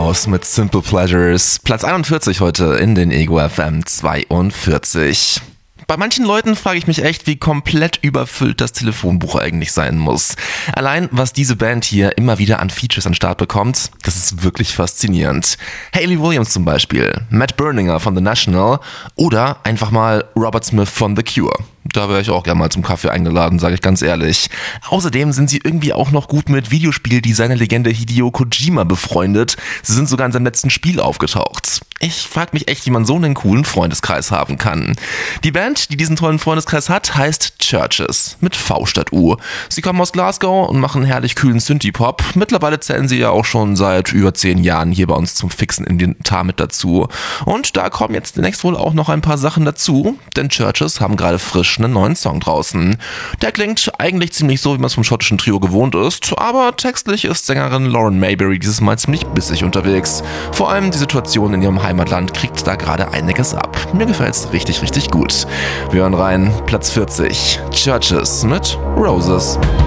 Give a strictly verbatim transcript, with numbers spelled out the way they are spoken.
House mit Simple Pleasures. Platz einundvierzig heute in den Ego F M zweiundvierzig. Bei manchen Leuten frage ich mich echt, wie komplett überfüllt das Telefonbuch eigentlich sein muss. Allein, was diese Band hier immer wieder an Features an den Start bekommt, das ist wirklich faszinierend. Hayley Williams zum Beispiel, Matt Berninger von The National oder einfach mal Robert Smith von The Cure. Da wäre ich auch gerne mal zum Kaffee eingeladen, sage ich ganz ehrlich. Außerdem sind sie irgendwie auch noch gut mit Videospieldesigner-Legende Hideo Kojima befreundet. Sie sind sogar in seinem letzten Spiel aufgetaucht. Ich frage mich echt, wie man so einen coolen Freundeskreis haben kann. Die Band, die diesen tollen Freundeskreis hat, heißt Churches mit V statt U. Sie kommen aus Glasgow und machen herrlich kühlen Synthie-Pop. Mittlerweile zählen sie ja auch schon seit über zehn Jahren hier bei uns zum fixen Inventar mit dazu. Und da kommen jetzt demnächst wohl auch noch ein paar Sachen dazu, denn Churches haben gerade frisch einen neuen Song draußen. Der klingt eigentlich ziemlich so, wie man es vom schottischen Trio gewohnt ist, aber textlich ist Sängerin Lauren Mayberry dieses Mal ziemlich bissig unterwegs. Vor allem die Situation in ihrem Heimatland kriegt da gerade einiges ab. Mir gefällt's richtig, richtig gut. Wir hören rein, Platz vierzig, Churches mit Roses.